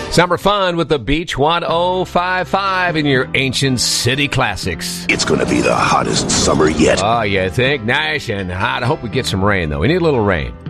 Summer fun with the Beach 1055 in your ancient city classics. It's going to be the hottest summer yet. Oh, you think? Nice and hot. I hope we get some rain, though. We need a little rain.